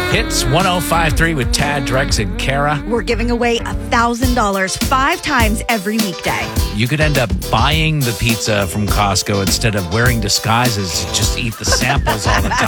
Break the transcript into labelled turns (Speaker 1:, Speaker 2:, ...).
Speaker 1: Hits 105.3 with Tad, Drex, and Kara.
Speaker 2: We're giving away $1,000 5 times every weekday.
Speaker 1: You could end up buying the pizza from Costco instead of wearing disguises to just eat the samples all the time.